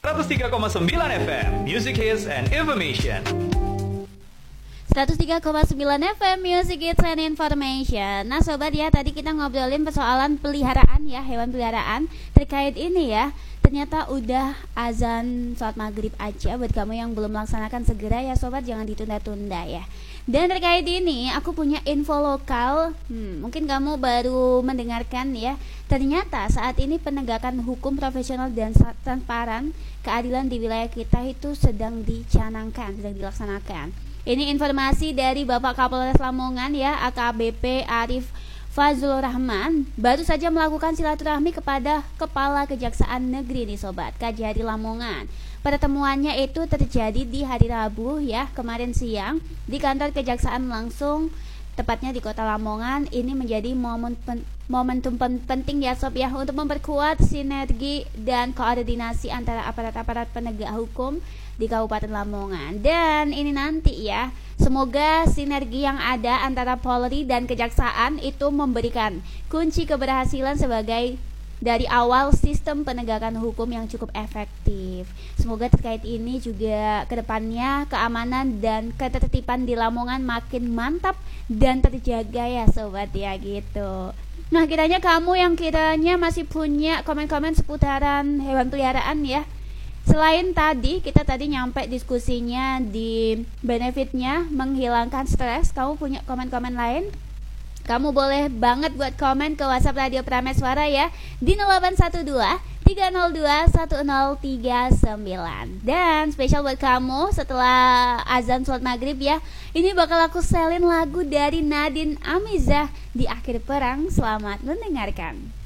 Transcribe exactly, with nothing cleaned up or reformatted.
seratus tiga koma sembilan F M Music Hits and Information. seratus tiga koma sembilan F M Music Hits and Information. Nah sobat ya, tadi kita ngobrolin persoalan peliharaan ya, hewan peliharaan. Terkait ini ya, ternyata udah azan sholat maghrib aja. Buat kamu yang belum melaksanakan, segera ya sobat, jangan ditunda-tunda ya. Dan terkait ini aku punya info lokal. hmm, Mungkin kamu baru mendengarkan ya. Ternyata saat ini penegakan hukum profesional dan transparan keadilan di wilayah kita itu sedang dicanangkan, sedang dilaksanakan. Ini informasi dari Bapak Kapolres Lamongan ya, A K B P Arif Fazlur Rahman baru saja melakukan silaturahmi kepada Kepala Kejaksaan Negeri nih sobat, Kajari Lamongan. Pertemuannya itu terjadi di hari Rabu ya, kemarin siang di kantor Kejaksaan langsung, tepatnya di Kota Lamongan. Ini menjadi momen pen, momentum pen, penting ya sob ya, untuk memperkuat sinergi dan koordinasi antara aparat-aparat penegak hukum di Kabupaten Lamongan. Dan ini nanti ya, semoga sinergi yang ada antara Polri dan Kejaksaan itu memberikan kunci keberhasilan sebagai dari awal sistem penegakan hukum yang cukup efektif. Semoga terkait ini juga kedepannya keamanan dan ketertiban di Lamongan makin mantap dan terjaga ya sobat ya gitu. Nah kiranya kamu yang kiranya masih punya komen-komen seputaran hewan peliharaan ya. Selain tadi, kita tadi nyampe diskusinya di benefitnya menghilangkan stres. Kamu punya komen-komen lain? Kamu boleh banget buat komen ke WhatsApp Radio Prameswara ya, di nol delapan satu dua tiga nol dua satu nol tiga sembilan. Dan spesial buat kamu setelah azan sholat maghrib ya, ini bakal aku selin lagu dari Nadine Amizah, Di Akhir Perang. Selamat mendengarkan.